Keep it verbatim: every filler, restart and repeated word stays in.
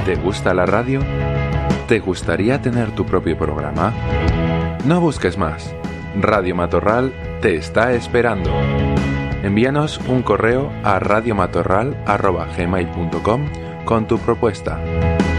¿Te gusta la radio? ¿Te gustaría tener tu propio programa? No busques más. Radio Matorral te está esperando. Envíanos un correo a radiomatorral arroba gmail punto com con tu propuesta.